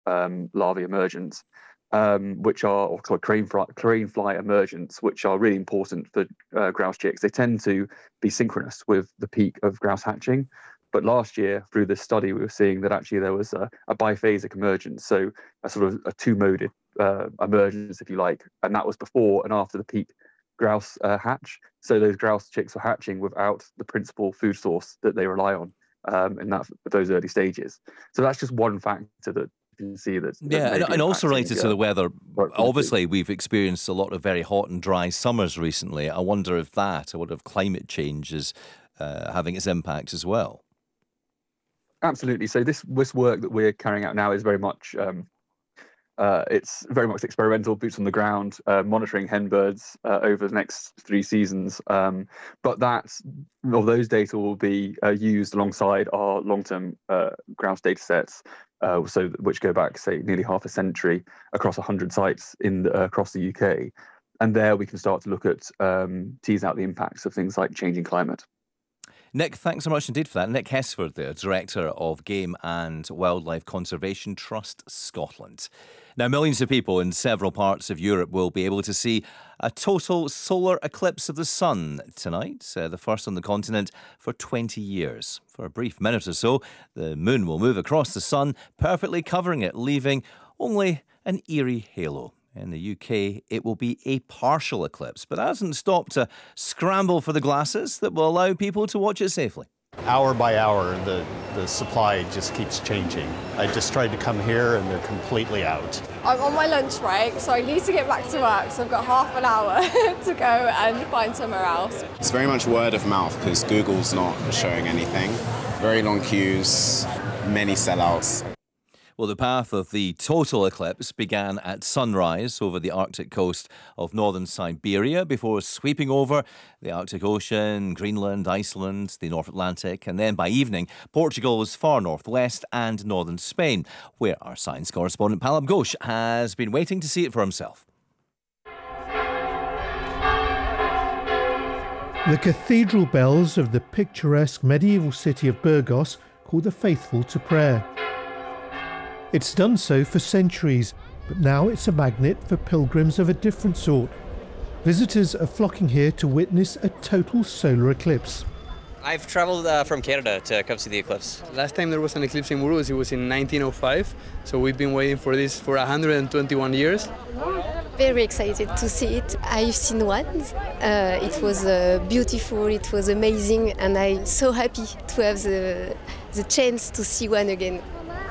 larvae emergence, which are or called crane fly emergence, which are really important for grouse chicks. They tend to be synchronous with the peak of grouse hatching. But last year, through this study, we were seeing that actually there was a biphasic emergence, so a sort of a two-moded emergence, if you like, and that was before and after the peak grouse hatch. So those grouse chicks were hatching without the principal food source that they rely on in those early stages. So that's just one factor that you can see that. And also related to the weather. Obviously, we've experienced a lot of very hot and dry summers recently. I wonder if that, or what if climate change is having its impacts as well. Absolutely. So this work that we're carrying out now is very much it's very much experimental, boots on the ground, monitoring hen birds over the next 3 seasons. But those data will be used alongside our long-term grouse data sets, which go back, say, nearly half a century across 100 sites across the UK. And there we can start to look at tease out the impacts of things like changing climate. Nick, thanks so much indeed for that. Nick Hesford, the Director of Game and Wildlife Conservation Trust Scotland. Now, millions of people in several parts of Europe will be able to see a total solar eclipse of the sun tonight, the first on the continent for 20 years. For a brief minute or so, the moon will move across the sun, perfectly covering it, leaving only an eerie halo. In the UK, it will be a partial eclipse, but that hasn't stopped a scramble for the glasses that will allow people to watch it safely. Hour by hour, the supply just keeps changing. I just tried to come here and they're completely out. I'm on my lunch break, so I need to get back to work, so I've got half an hour to go and find somewhere else. It's very much word of mouth because Google's not showing anything. Very long queues, many sellouts. Well, the path of the total eclipse began at sunrise over the Arctic coast of northern Siberia before sweeping over the Arctic Ocean, Greenland, Iceland, the North Atlantic, and then by evening, Portugal's far northwest and northern Spain, where our science correspondent Pallab Ghosh has been waiting to see it for himself. The cathedral bells of the picturesque medieval city of Burgos call the faithful to prayer. It's done so for centuries, but now it's a magnet for pilgrims of a different sort. Visitors are flocking here to witness a total solar eclipse. I've travelled from Canada to come see the eclipse. Last time there was an eclipse in Burgos, it was in 1905, so we've been waiting for this for 121 years. Very excited to see it. I've seen one. It was beautiful, it was amazing, and I'm so happy to have the chance to see one again.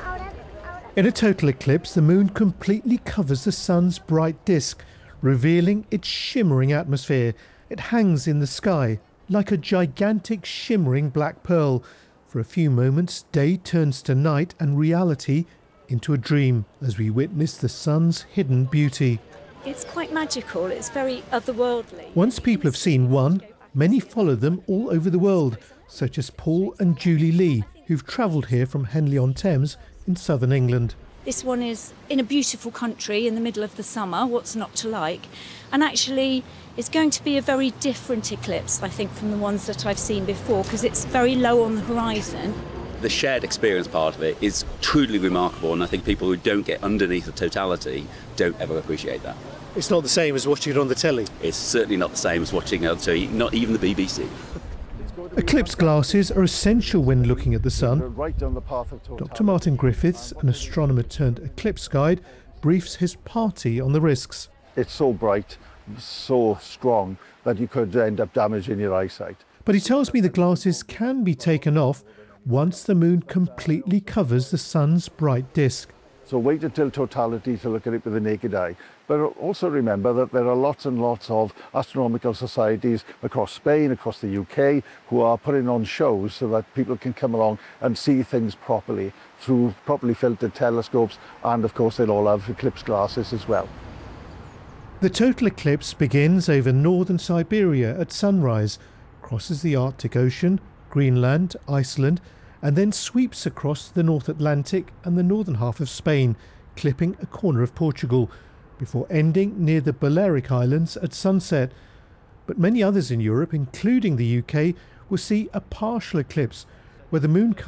In a total eclipse, the moon completely covers the sun's bright disk, revealing its shimmering atmosphere. It hangs in the sky like a gigantic shimmering black pearl. For a few moments, day turns to night and reality into a dream as we witness the sun's hidden beauty. It's quite magical, it's very otherworldly. Once people have seen one, many follow them all over the world, such as Paul and Julie Lee, who've travelled here from Henley-on-Thames in southern England. This one is in a beautiful country in the middle of the summer, what's not to like? And actually it's going to be a very different eclipse, I think, from the ones that I've seen before, because it's very low on the horizon. The shared experience part of it is truly remarkable, and I think people who don't get underneath the totality don't ever appreciate that. It's not the same as watching it on the telly? It's certainly not the same as watching it on the telly, not even the BBC. Eclipse glasses are essential when looking at the sun. Dr. Martin Griffiths, an astronomer turned eclipse guide, briefs his party on the risks. It's so bright, so strong, that you could end up damaging your eyesight. But he tells me the glasses can be taken off once the moon completely covers the sun's bright disk. So wait until totality to look at it with the naked eye. But also remember that there are lots and lots of astronomical societies across Spain, across the UK, who are putting on shows so that people can come along and see things properly through properly filtered telescopes, and of course they'll all have eclipse glasses as well. The total eclipse begins over northern Siberia at sunrise, crosses the Arctic Ocean, Greenland, Iceland, and then sweeps across the North Atlantic and the northern half of Spain, clipping a corner of Portugal, before ending near the Balearic Islands at sunset. But many others in Europe, including the UK, will see a partial eclipse, where the moon